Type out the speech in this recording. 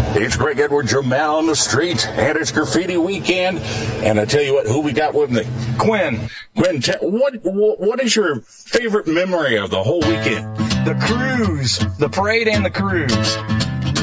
It's Greg Edwards, your man on the street, and it's graffiti weekend. And I tell you what, who we got with me? Quinn, what is your favorite memory of the whole weekend? The cruise, the parade and the cruise.